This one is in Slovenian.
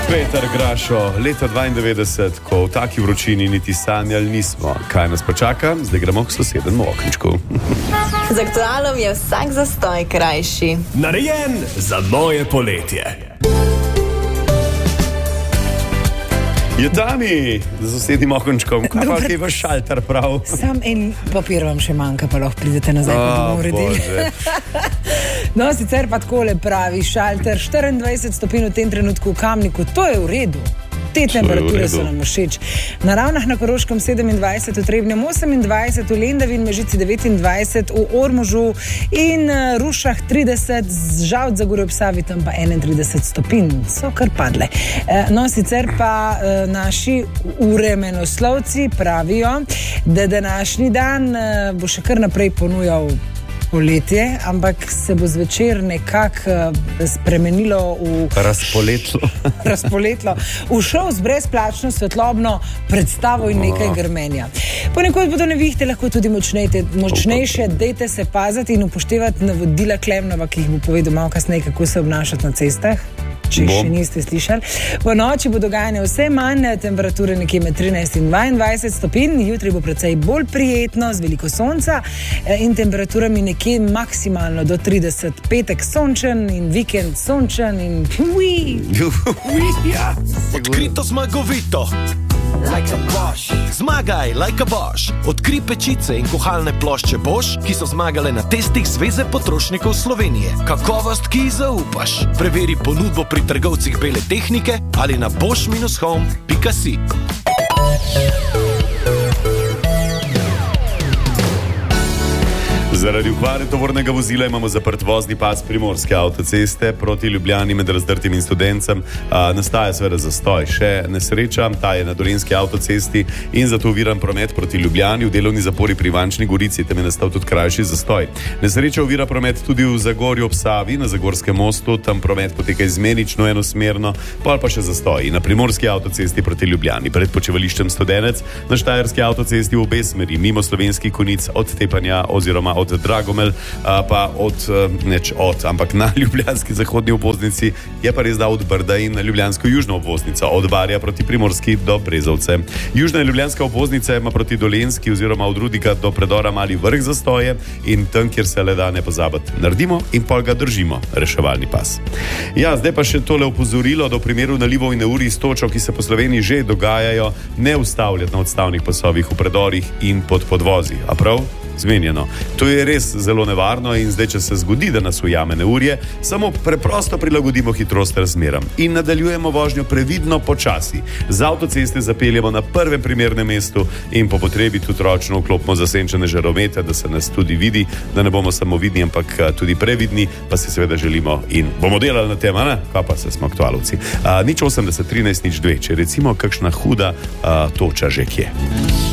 Peter Grašo, leta 92, ko v taki vročini niti sanjali nismo. Kaj nas pa čaka? Zdaj gremo k sosednemu okničku. Z aktualom je vsak zastoj krajši. Narejen za moje poletje. Je Tami z sosednjim okončkom, kaj pa je vaš šalter prav? Sam en papir vam še manjka, pa lahko pridete nazaj, ko bomo uredili. No, sicer pa takole pravi šalter, 24 stopinj v tem trenutku v Kamniku, to je v redu. Te temperature so nam všeč. Na Ravnah na Koroškem 27, v Trebnjem 28, v Lendavi in Mežici 29, v Ormožu in Rušah 30, žal za Gorje ob Savi tam pa 31 stopinj. So kar padle. No, sicer pa naši vremenoslovci pravijo, da današnji dan bo še kar naprej ponujal poletje, ampak se bo zvečer nekako spremenilo v... Razpoletlo. V šov z brezplačno svetlobno predstavo in nekaj grmenja. Ponekod bodo nevihte lahko tudi močnejše, dejte se paziti in upoštevati navodila Klemnova, ki jih bo povedal malo kasneje, kako se obnašati na cestah. Če še niste slišali. Po noči bo dogajanje vse manj, temperature nekje med 13 in 22 stopinj, jutri bo precej bolj prijetno, z veliko sonca in temperaturami nekje maksimalno do 30. Petek sončen in vikend sončen in Odkrito zmagovito. Like a Bosch. Zmagaj, like a Bosch. Odkri pečice in kuhalne plošče Bosch, ki so zmagale na testih Zveze potrošnikov Slovenije. Kakovost, ki ji zaupaš. Preveri ponudbo pri trgovcih bele tehnike ali na bosch-home.si. Zaradi ukvare tovornega vozila imamo zaprt vozni pas Primorske avtoceste proti Ljubljani med Razdrtim in Studencem. Nastaja seveda zastoj. Še nesreča, ta je na Dolenjski avtocesti in zato oviran promet proti Ljubljani. V delovni zapori pri Ivančni Gorici tam je nastal tudi krajši zastoj. Nesreča ovira promet tudi v Zagorju ob Savi, na Zagorskem mostu, tam promet poteka izmenično enosmerno, pa še zastoj. Na Primorski avtocesti proti Ljubljani, pred počivališčem Studenec, na Štajerski avtocesti v obe smeri, mimo Slovenskih Konjic od Tepanja oziroma od Dragomel, pa ampak na ljubljanski zahodni obvoznici je pa res da od Brda in na ljubljansko južno obvoznico, od Barja proti Primorski do Brezovce. Južna ljubljanska obvoznica ima proti Dolenjski oziroma od Rudnika do predora Mali Vrh zastoje in tam, kjer se le da ne pozabiti, naredimo in pol ga držimo, reševalni pas. Ja, zdaj pa še tole opozorilo, da v primeru nalivov in neurij s točo, ki se po Sloveniji že dogajajo, ne ustavljati na odstavnih pasovih v predorih in pod podvozi. A prav? Zmenjeno. To je res zelo nevarno in zdaj, če se zgodi, da nas ujame neurje, samo preprosto prilagodimo hitrost razmeram in nadaljujemo vožnjo previdno počasi. Z avtoceste zapeljemo na prvem primernem mestu in po potrebi tudi ročno vklopimo zasenčene žaromete, da se nas tudi vidi, da ne bomo samo vidni, ampak tudi previdni, pa si seveda želimo in bomo delali na tem, ne? Kaj pa se smo aktualovci. 080 13 02, če recimo kakšna huda toča že kje.